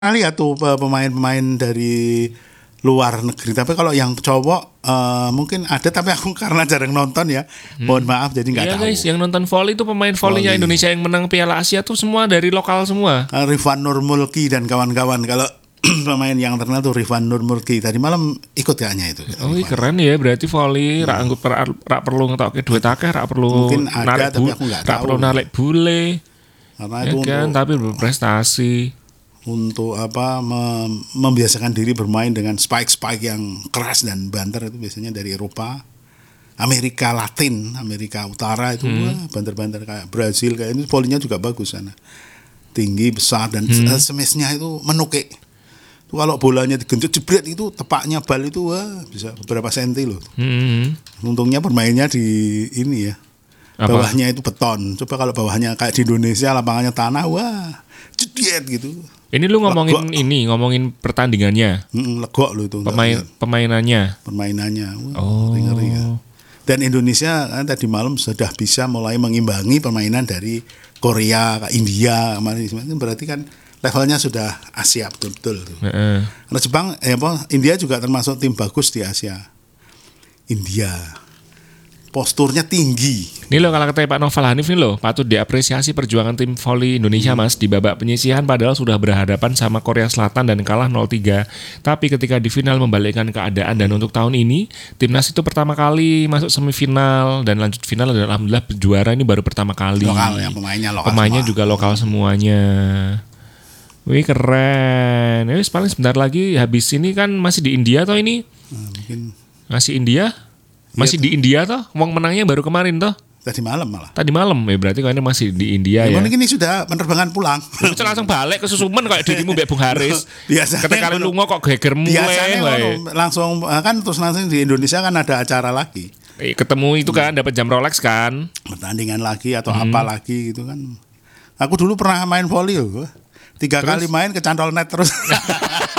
lihat tuh pemain-pemain dari luar negeri. Tapi kalau yang cowok mungkin ada, tapi aku karena jarang nonton ya. Mohon maaf jadi nggak Iya tahu. guys, yang nonton volley itu pemain volleynya Volley. Indonesia yang menang Piala Asia tuh semua dari lokal semua. Rifan Nurmulki dan kawan-kawan. Kalau pemain yang terkenal tuh Rifan Nurmulki. Tadi malam ikut kayaknya itu. Oh iya, keren ya, berarti volley rak anggut rak perlu ngetokke duit akeh, rak perlu Mungkin ada, tapi aku nggak rak tahu. perlu narik bule. Karena Ya itu kan, tapi berprestasi. untuk membiasakan diri bermain dengan spike yang keras dan banter itu biasanya dari Eropa, Amerika Latin, Amerika Utara itu wah, banter-banter kayak Brazil kayak ini volleynya juga bagus sana. Tinggi, besar dan smashnya itu menukik. Itu kalau bolanya digenjot jebret itu tepaknya bal itu wah bisa beberapa senti loh. Untungnya permainnya di ini ya. Apa? Bawahnya itu beton. Coba kalau bawahnya kayak di Indonesia lapangannya tanah, wah, jediet gitu. Ini lu ngomongin pertandingannya, Legok loh itu. pemainannya. Permainannya. Wah, Oh. ngeri ya. Dan Indonesia kan tadi malam sudah bisa mulai mengimbangi permainan dari Korea, India kemarin. Itu berarti kan levelnya sudah Asia betul-betul. Heeh. Karena Jepang, India juga termasuk tim bagus di Asia. India posturnya tinggi. Ini loh kalau kata Pak Noval Hanif nih loh, patut diapresiasi perjuangan tim volley Indonesia Mas di babak penyisihan padahal sudah berhadapan sama Korea Selatan dan kalah 0-3. Tapi ketika di final membalikkan keadaan dan untuk tahun ini timnas itu pertama kali masuk semifinal dan lanjut final dan alhamdulillah juara ini baru pertama kali. Lokal ya, pemainnya lokal. Pemainnya semua. juga lokal semuanya. Wih keren. Ya wis, paling sebentar lagi habis ini kan masih di India toh ini? Mungkin Masih India? Masih di India toh? Wong menangnya baru kemarin toh? tadi malam malah. Tadi malam ya berarti kayaknya masih di India ya. Mungkin ini sudah penerbangan pulang. Terus langsung balik ke Susumen kayak dirimu Mbak Bung Haris. Biasanya Ketika ngono. lunga kok geger mulai. Biasanya langsung kan terus langsung di Indonesia kan ada acara lagi. Ketemu itu kan dapat jam Rolex kan. Pertandingan lagi atau apa lagi gitu kan. Aku dulu pernah main volley loh. 3 kali main kecantol net terus.